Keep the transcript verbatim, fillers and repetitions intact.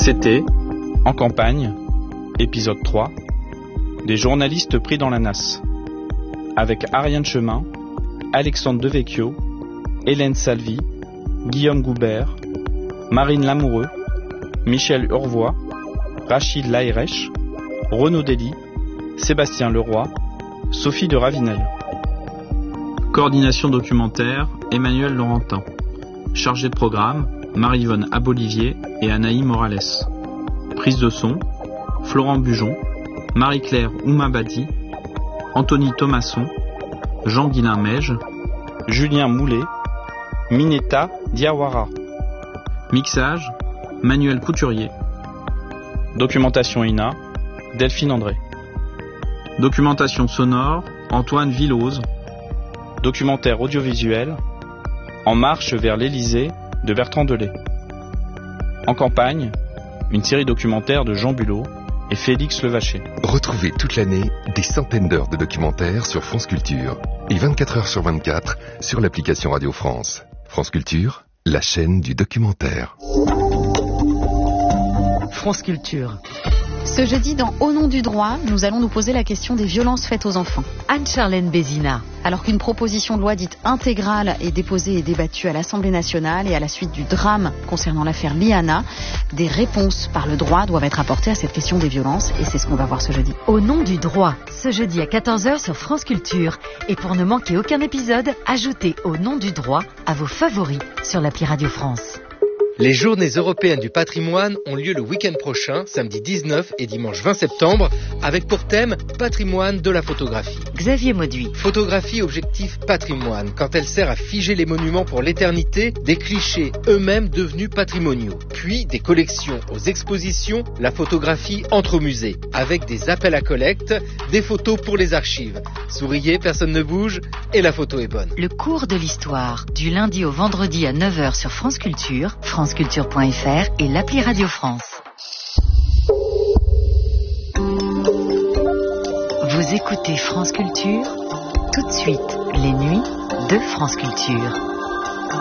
C'était En campagne, épisode trois, des journalistes pris dans la nasse, avec Ariane Chemin, Alexandre Devecchio, Hélène Salvi, Guillaume Goubert, Marine Lamoureux, Michel Urvoy, Rachid Laïrech, Renaud Dely, Sébastien Leroy, Sophie de Ravinel. Coordination documentaire, Emmanuel Laurentin. Chargé de programme, Marie-Yvonne Abolivier et Anaï Morales. Prise de son, Florent Bujon, Marie-Claire Oumabadi, Anthony Thomasson, Jean-Guilain Meige, Julien Moulet, Mineta Diawara. Mixage, Manuel Couturier. Documentation I N A, Delphine André. Documentation sonore, Antoine Villose. Documentaire audiovisuel, En marche vers l'Élysée de Bertrand Delay. En campagne, une série documentaire de Jean Bulot et Félix Levaché. Retrouvez toute l'année des centaines d'heures de documentaires sur France Culture et vingt-quatre heures sur vingt-quatre sur l'application Radio France. France Culture, la chaîne du documentaire. France Culture. Ce jeudi, dans Au nom du droit, nous allons nous poser la question des violences faites aux enfants. Anne-Charlène Bézina. Alors qu'une proposition de loi dite intégrale est déposée et débattue à l'Assemblée nationale et à la suite du drame concernant l'affaire Liana, des réponses par le droit doivent être apportées à cette question des violences et c'est ce qu'on va voir ce jeudi. Au nom du droit, ce jeudi à quatorze heures sur France Culture. Et pour ne manquer aucun épisode, ajoutez Au nom du droit à vos favoris sur l'appli Radio France. Les Journées européennes du patrimoine ont lieu le week-end prochain, samedi dix-neuf et dimanche vingt septembre, avec pour thème Patrimoine de la photographie. Xavier Mauduit. Photographie objectif patrimoine, quand elle sert à figer les monuments pour l'éternité, des clichés eux-mêmes devenus patrimoniaux. Puis des collections aux expositions, la photographie entre au musée, avec des appels à collecte, des photos pour les archives. Souriez, personne ne bouge, et la photo est bonne. Le cours de l'histoire, du lundi au vendredi à neuf heures sur France Culture, franceculture point f r et l'appli Radio France. Vous écoutez France Culture, tout de suite, les nuits de France Culture.